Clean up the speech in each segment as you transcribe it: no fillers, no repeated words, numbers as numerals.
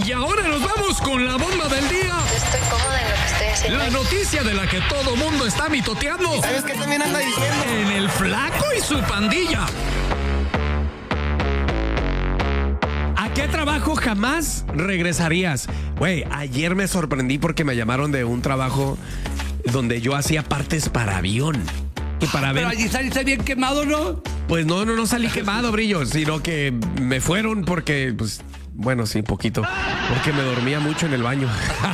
Y ahora nos vamos con la bomba del día. Estoy cómoda en lo que estoy haciendo. La noticia de la que todo mundo está mitoteando. ¿Sabes qué también anda diciendo? En el Flaco y su pandilla. ¿A qué trabajo jamás regresarías? Güey, ayer me sorprendí porque me llamaron de un trabajo donde yo hacía partes para avión. Y para ver... Pero allí saliste bien quemado, ¿no? Pues no salí quemado, Brillo, sino que me fueron porque, pues, bueno, sí, poquito. Porque me dormía mucho en el baño.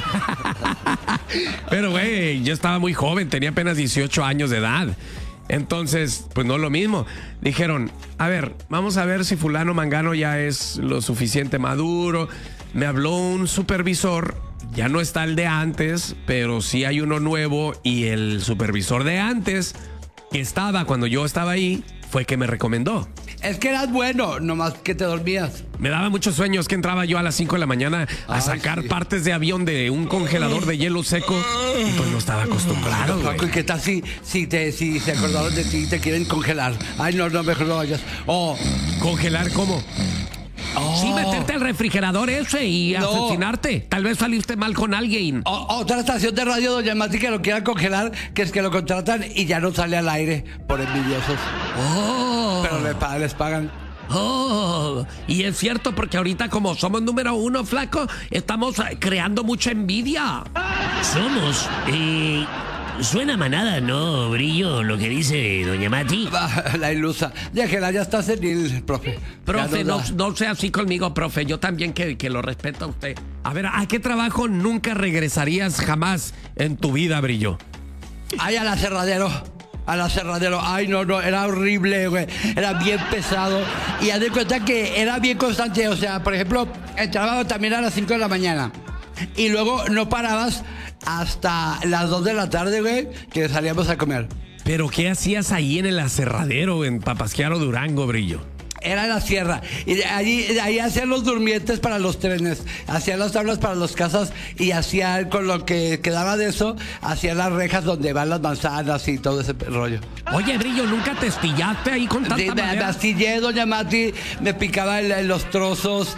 Pero, güey, yo estaba muy joven, tenía apenas 18 años de edad. Entonces, pues no lo mismo. Dijeron, a ver, vamos a ver si fulano mangano ya es lo suficiente maduro. Me habló un supervisor, ya no está el de antes, pero sí hay uno nuevo y el supervisor de antes, que estaba cuando yo estaba ahí, fue que me recomendó. Es que eras bueno, nomás que te dormías. Me daba muchos sueños que entraba yo a las 5 de la mañana a sacar partes de avión de un congelador de hielo seco y pues no estaba acostumbrado, güey. Paco, ¿y qué tal si se acordaron de ti y te quieren congelar? Ay, no, mejor no vayas. ¿Congelar cómo? Sí, meterte al refrigerador ese y asesinarte. Tal vez saliste mal con alguien. Otra estación de radio, doña Mati, que lo quieran congelar, que es que lo contratan y ya no sale al aire por envidiosos. Pero les pagan. Y es cierto, porque ahorita como somos número 1, Flaco, estamos creando mucha envidia. Somos. Suena manada, ¿no, Brillo? Lo que dice doña Mati. La ilusa. Déjela, ya está senil, profe. Profe, no sea así conmigo, profe. Yo también que lo respeto a usted. A ver, ¿a qué trabajo nunca regresarías jamás en tu vida, Brillo? Ay, al aserradero. Ay, no, era horrible, güey. Era bien pesado. Y haz de cuenta que era bien constante. O sea, por ejemplo, entraba también a las 5 de la mañana. Y luego no parabas hasta las 2 de la tarde, güey, que salíamos a comer. ¿Pero qué hacías ahí en el aserradero, en Papasquiaro, Durango, Brillo? Era la sierra. Y ahí hacían los durmientes para los trenes. Hacían las tablas para las casas. Y hacían, con lo que quedaba de eso, hacían las rejas donde van las manzanas y todo ese rollo. Oye, Brillo, ¿nunca te estillaste ahí con tanta madera? Me astillé, doña Mati. Me picaba los trozos.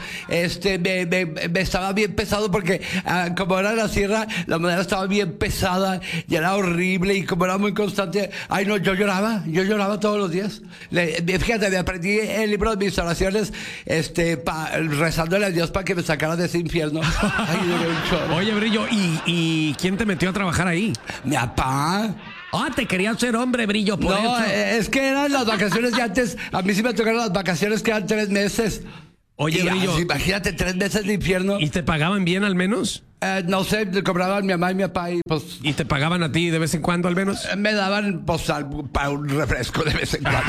Me estaba bien pesado porque como era la sierra, la madera estaba bien pesada y era horrible. Y como era muy constante, ay no, yo lloraba todos los días. Fíjate, me aprendí el libro de mis oraciones, rezándole a Dios para que me sacara de ese infierno. Ay, oye, Brillo, ¿y quién te metió a trabajar ahí? Mi papá. Te querías ser hombre, Brillo, por eso. Es que eran las vacaciones de antes. A mí sí me tocaron las vacaciones que eran 3 meses. Oye, Brillo. Imagínate, 3 meses de infierno. ¿Y te pagaban bien al menos? No sé, le cobraban mi mamá y mi papá y pues... ¿Y te pagaban a ti de vez en cuando al menos? Me daban pues para un refresco de vez en cuando.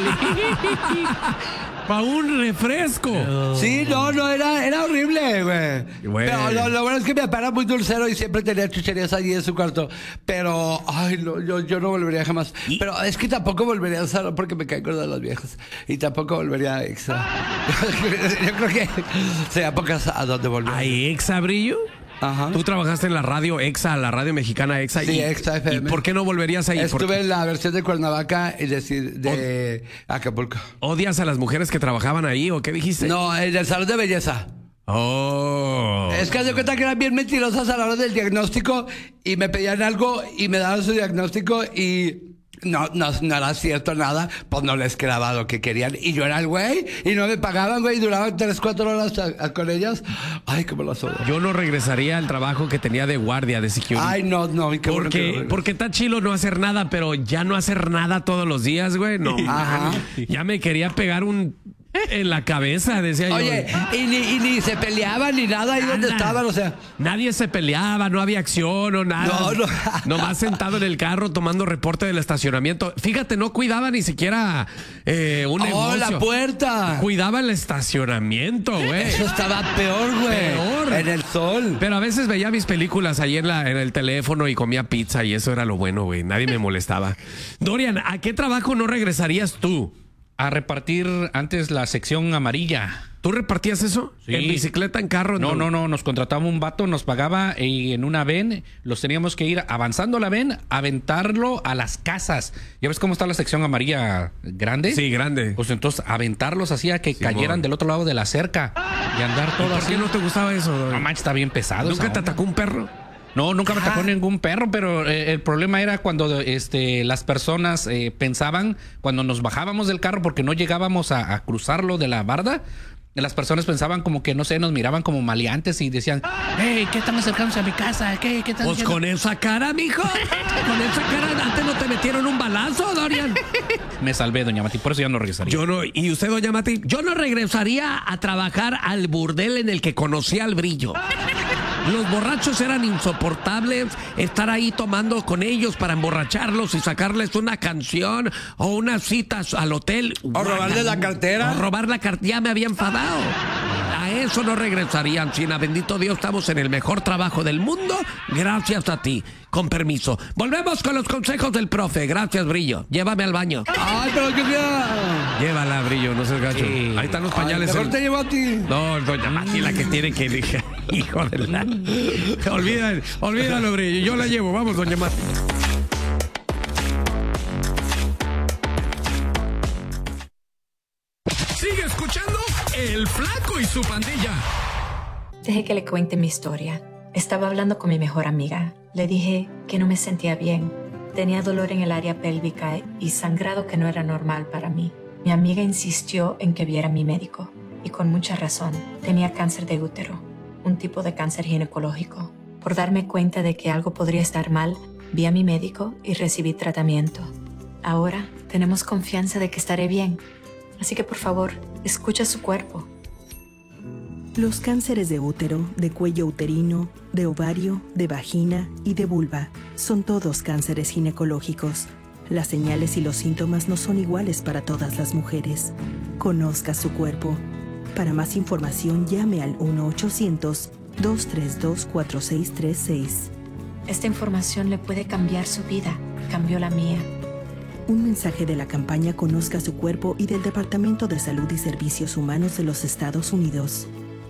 ¿Para un refresco? Sí, no, era horrible, güey. Pero lo bueno es que mi papá era muy dulcero y siempre tenía chucherías allí en su cuarto. Pero, ay, no, yo no volvería jamás. Pero es que tampoco volvería a Salón porque me caen gordas las viejas. Y tampoco volvería a Exa. Yo creo que sería pocas a donde volver. ¿A Exa, Brillo? Ajá. Tú trabajaste en la radio EXA, la radio mexicana EXA. Sí, EXA FM. ¿Y por qué no volverías ahí? Estuve en la versión de Cuernavaca y de Acapulco. ¿Odias a las mujeres que trabajaban ahí o qué dijiste? No, en el salón de belleza. Es que de cuenta que eran bien mentirosas a la hora del diagnóstico y me pedían algo y me daban su diagnóstico y... No era cierto nada, pues no les quedaba lo que querían. Y yo era el güey, y no me pagaban, güey, y duraban 3-4 horas con ellas. Ay, cómo las odio. Yo no regresaría al trabajo que tenía de guardia, de security. Ay, no, qué bueno porque está chilo no hacer nada, pero ya no hacer nada todos los días, güey, no. Ajá. Ya me quería pegar en la cabeza, decía yo. Oye, y ni se peleaban ni nada ahí donde estaban, o sea. Nadie se peleaba, no había acción o nada. No. Nomás sentado en el carro tomando reporte del estacionamiento. Fíjate, no cuidaba ni siquiera un negocio. La puerta. Cuidaba el estacionamiento, güey. Eso estaba peor, güey. Peor. En el sol. Pero a veces veía mis películas ahí en el teléfono y comía pizza y eso era lo bueno, güey. Nadie me molestaba. Dorian, ¿a qué trabajo no regresarías tú? A repartir antes la sección amarilla. ¿Tú repartías eso? Sí. ¿En bicicleta, en carro? No, nos contrataba un vato, nos pagaba y en una ven, los teníamos que ir avanzando la ven, aventarlo a las casas. ¿Ya ves cómo está la sección amarilla grande? Sí, grande. Pues entonces aventarlos así a que cayeran del otro lado de la cerca y andar todo ¿Por así. qué no te gustaba eso? No manches, está bien pesado. ¿Nunca esa te onda. atacó un perro? No, nunca me atacó ningún perro, pero el problema era cuando las personas pensaban, cuando nos bajábamos del carro porque no llegábamos a cruzarlo de la barda, las personas pensaban como que, no sé, nos miraban como maleantes y decían, hey, ¿qué están acercándose a mi casa? ¿Qué están Pues haciendo? con esa cara, mijo. Con esa cara, antes no te metieron un balazo, Dorian. Me salvé, doña Mati, por eso ya no regresaría. Yo no. ¿Y usted, doña Mati? Yo no regresaría a trabajar al burdel en el que conocí al Brillo. Los borrachos eran insoportables. Estar ahí tomando con ellos para emborracharlos y sacarles una canción o unas citas al hotel. O robarle la cartera. O robar la cartera. Ya me había enfadado. A eso no regresarían, China. Bendito Dios, estamos en el mejor trabajo del mundo. Gracias a ti. Con permiso. Volvemos con los consejos del profe. Gracias, Brillo. Llévame al baño. Ay, pero que sea. Llévala, Brillo, no seas gacho. Sí. Ahí están los Ay, pañales. mejor te llevo a ti. No, doña Mati la que tiene que dejar. Hijo de la... Olvídalo, Brillo. Yo la llevo. Vamos, doña Mati. Sigue escuchando El Flaco y su pandilla. Deje que le cuente mi historia. Estaba hablando con mi mejor amiga. Le dije que no me sentía bien. Tenía dolor en el área pélvica y sangrado que no era normal para mí. Mi amiga insistió en que viera a mi médico. Y con mucha razón. Tenía cáncer de útero, un tipo de cáncer ginecológico. Por darme cuenta de que algo podría estar mal, vi a mi médico y recibí tratamiento. Ahora tenemos confianza de que estaré bien. Así que por favor, escucha su cuerpo. Los cánceres de útero, de cuello uterino, de ovario, de vagina y de vulva son todos cánceres ginecológicos. Las señales y los síntomas no son iguales para todas las mujeres. Conozca su cuerpo. Para más información, llame al 1-800-232-4636. Esta información le puede cambiar su vida. Cambió la mía. Un mensaje de la campaña Conozca su cuerpo y del Departamento de Salud y Servicios Humanos de los Estados Unidos.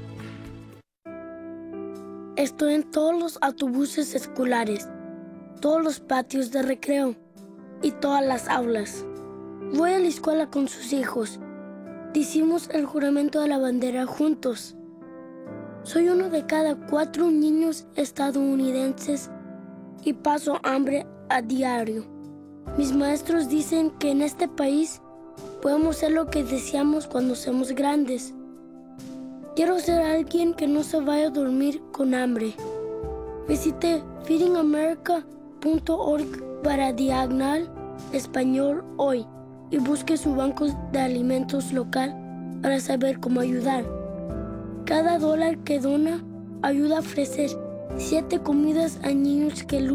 Estoy en todos los autobuses escolares, todos los patios de recreo y todas las aulas. Voy a la escuela con sus hijos. Decimos el juramento de la bandera juntos. Soy uno de cada 4 niños estadounidenses y paso hambre a diario. Mis maestros dicen que en este país podemos ser lo que deseamos cuando seamos grandes. Quiero ser alguien que no se vaya a dormir con hambre. Visite feedingamerica.org para /español hoy y busque su banco de alimentos local para saber cómo ayudar. Cada $1 que dona ayuda a ofrecer 7 comidas a niños que luchan